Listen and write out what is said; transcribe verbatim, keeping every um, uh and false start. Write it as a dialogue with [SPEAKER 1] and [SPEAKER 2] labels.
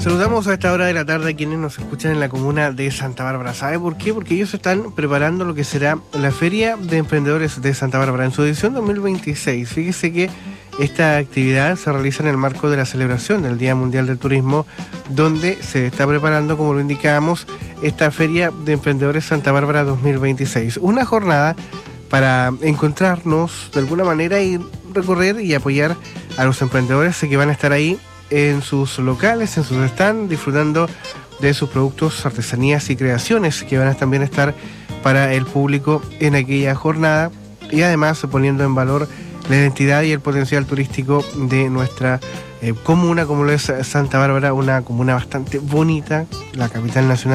[SPEAKER 1] Saludamos a esta hora de la tarde a quienes nos escuchan en la comuna de Santa Bárbara. ¿Sabe por qué? Porque ellos están preparando lo que será la Feria de Emprendedores de Santa Bárbara en su edición dos mil veintiséis. Fíjese que esta actividad se realiza en el marco de la celebración del Día Mundial del Turismo, donde se está preparando, como lo indicábamos, esta Feria de Emprendedores Santa Bárbara dos mil veintiséis. Una jornada para encontrarnos de alguna manera y recorrer y apoyar a los emprendedores que van a estar ahí en sus locales, en sus stands, disfrutando de sus productos, artesanías y creaciones que van a también estar para el público en aquella jornada, y además poniendo en valor la identidad y el potencial turístico de nuestra eh, comuna, como lo es Santa Bárbara, una comuna bastante bonita, la capital nacional